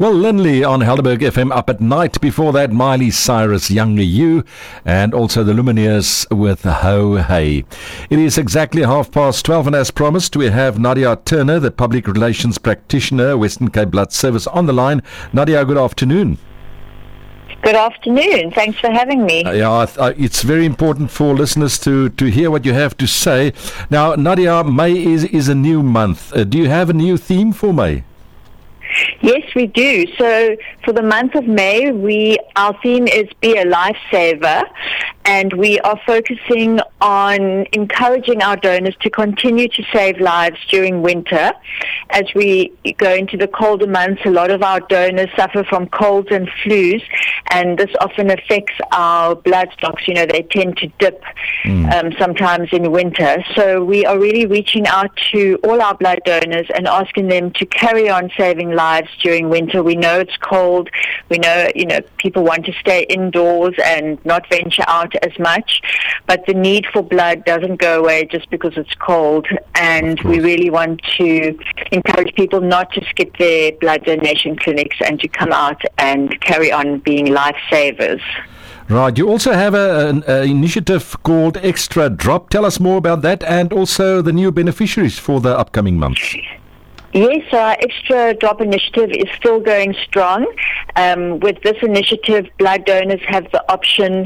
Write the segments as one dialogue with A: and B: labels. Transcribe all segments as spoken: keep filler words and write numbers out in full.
A: Well, Linley on Helderberg F M up at night. Before that, Miley Cyrus, Younger You, and also the Lumineers with Ho Hey. It is exactly half past twelve, and as promised, we have Nadia Turner, the Public Relations Practitioner, Western Cape Blood Service, on the line. Nadia, good afternoon.
B: Good afternoon. Thanks for having me.
A: Uh, yeah, uh, it's very important for listeners to, to hear what you have to say. Now, Nadia, May is, is a new month. Uh, do you have a new theme for May?
B: Yes, we do. So for the month of May, we our theme is Be a Lifesaver, and we are focusing on encouraging our donors to continue to save lives during winter. As we go into the colder months, a lot of our donors suffer from colds and flus, and this often affects our blood stocks. You know, they tend to dip mm. um, sometimes in winter. So we are really reaching out to all our blood donors and asking them to carry on saving lives during winter. We know it's cold. We know, you know, people want to stay indoors and not venture out as much, but the need for blood doesn't go away just because it's cold, and we really want to encourage people not to skip their blood donation clinics and to come out and carry on being lifesavers.
A: Right. You also have a, an a initiative called Extra Drop. Tell us more about that, and also the new beneficiaries for the upcoming months.
B: Yes, our Extra Drop initiative is still going strong. Um, with this initiative, blood donors have the option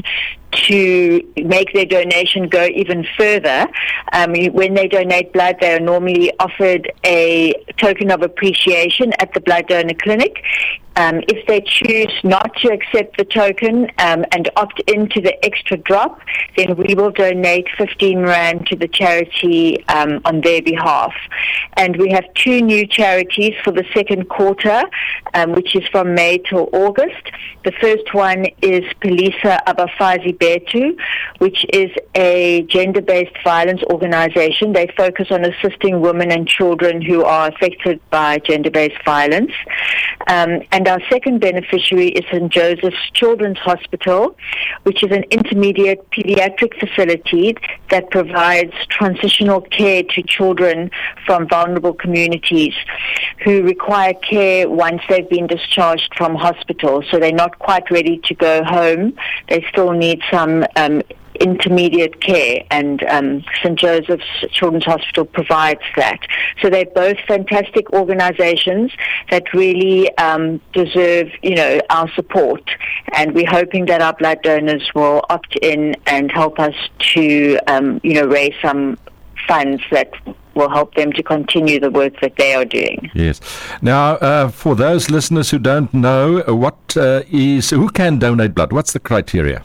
B: to make their donation go even further. Um, when they donate blood, they are normally offered a token of appreciation at the blood donor clinic. Um, if they choose not to accept the token um, and opt into the Extra Drop, then we will donate fifteen rand to the charity um, on their behalf. And we have two new charities for the second quarter, um, which is from May till August. The first one is Polisa Abafazi Betu, which is a gender-based violence organization. They focus on assisting women and children who are affected by gender-based violence. Um, and our second beneficiary is Saint Joseph's Children's Hospital, which is an intermediate pediatric facility that provides transitional care to children from vulnerable communities who require care once they've been discharged from hospital. So they're not quite ready to go home. They still need some um, intermediate care, and um, Saint Joseph's Children's Hospital provides that. So they're both fantastic organizations that really um, deserve, you know, our support, and we're hoping that our blood donors will opt in and help us to, um, you know, raise some funds that will help them to continue the work that they are doing.
A: Yes. Now, uh, for those listeners who don't know, what uh, is, who can donate blood? What's the criteria?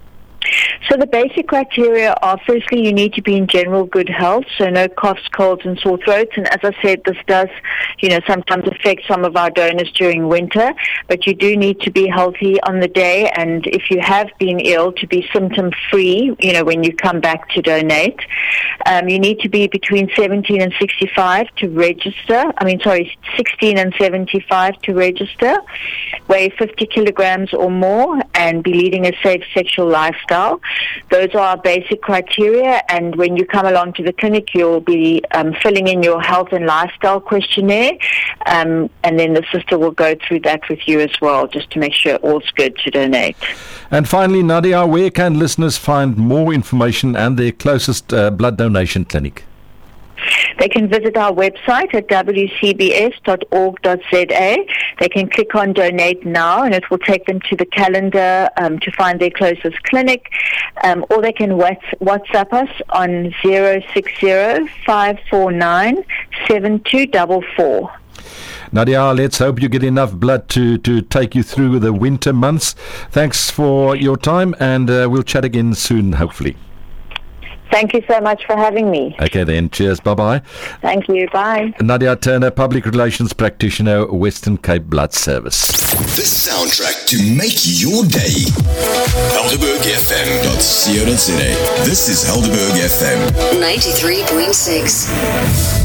B: So the basic criteria are, firstly, you need to be in general good health, so no coughs, colds, and sore throats. And as I said, this does, you know, sometimes affect some of our donors during winter, but you do need to be healthy on the day, and if you have been ill, to be symptom-free, you know, when you come back to donate. Um, you need to be between seventeen and sixty-five to register. I mean, sorry, sixteen and seventy-five to register, weigh fifty kilograms or more, and be leading a safe sexual lifestyle. Those are our basic criteria, and when you come along to the clinic, you'll be um, filling in your health and lifestyle questionnaire, um, and then the sister will go through that with you as well, just to make sure all's good to donate.
A: And finally, Nadia, where can listeners find more information and their closest uh, blood donation clinic?
B: They can visit our website at w c b s dot org dot z a. They can click on Donate Now, and it will take them to the calendar um, to find their closest clinic. Um, or they can WhatsApp us on zero six zero, five four nine, seven two four four.
A: Nadia, let's hope you get enough blood to, to take you through the winter months. Thanks for your time, and uh, we'll chat again soon, hopefully.
B: Thank you so much for having me.
A: Okay then, cheers, bye-bye.
B: Thank you, bye.
A: Nadia Turner, Public Relations Practitioner, Western Cape Blood Service.
C: The soundtrack to make your day. Helderberg F M dot co dot za. This is Helderberg F M.
D: ninety-three point six.